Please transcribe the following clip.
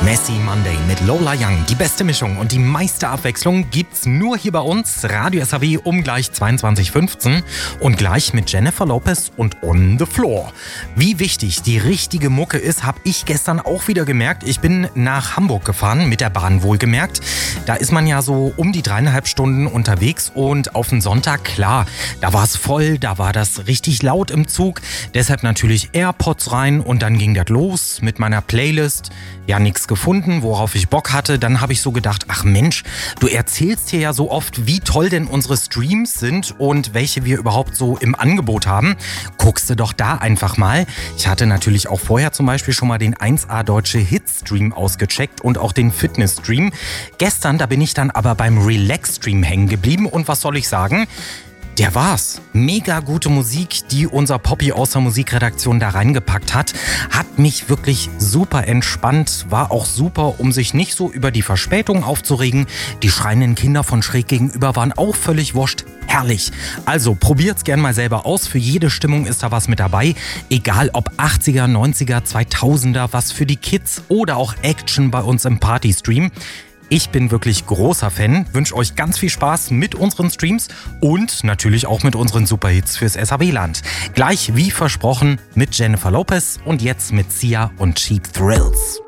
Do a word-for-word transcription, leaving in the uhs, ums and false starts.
Messy Monday mit Lola Young. Die beste Mischung und die meiste Abwechslung gibt's nur hier bei uns. Radio S R W um gleich zweiundzwanzig Uhr fünfzehn und gleich mit Jennifer Lopez und On the Floor. Wie wichtig die richtige Mucke ist, habe ich gestern auch wieder gemerkt. Ich bin nach Hamburg gefahren, mit der Bahn wohlgemerkt. Da ist man ja so um die dreieinhalb Stunden unterwegs und auf den Sonntag, klar, da war es voll, da war das richtig laut im Zug. Deshalb natürlich AirPods rein und dann ging das los mit meiner Playlist. Ja, nichts gefunden, worauf ich Bock hatte. Dann habe ich so gedacht, ach Mensch, du erzählst hier ja so oft, wie toll denn unsere Streams sind und welche wir überhaupt so im Angebot haben. Guckst du doch da einfach mal. Ich hatte natürlich auch vorher zum Beispiel schon mal den eins A Deutsche Hit-Stream ausgecheckt und auch den Fitness-Stream. Gestern, da bin ich dann aber beim Relax-Stream hängen geblieben und was soll ich sagen? Der war's. Mega gute Musik, die unser Poppy aus der Musikredaktion da reingepackt hat. Hat mich wirklich super entspannt. War auch super, um sich nicht so über die Verspätung aufzuregen. Die schreienden Kinder von schräg gegenüber waren auch völlig wurscht. Herrlich. Also probiert's gern mal selber aus. Für jede Stimmung ist da was mit dabei. Egal ob achtziger, neunziger, zweitausender, was für die Kids oder auch Action bei uns im Partystream. Ich bin wirklich großer Fan, wünsche euch ganz viel Spaß mit unseren Streams und natürlich auch mit unseren Superhits fürs S R W-Land. Gleich wie versprochen mit Jennifer Lopez und jetzt mit Sia und Cheap Thrills.